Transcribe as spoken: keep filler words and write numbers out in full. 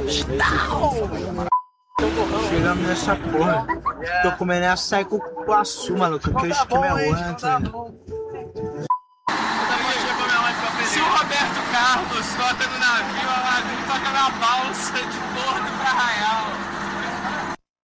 Chegamos nessa porra. Tô comendo açaí com cupuaçu, maluco. Que o esquema é outro. Se o Roberto Carlos toca no navio, a Madrid toca na balsa de Porto pra Arraial.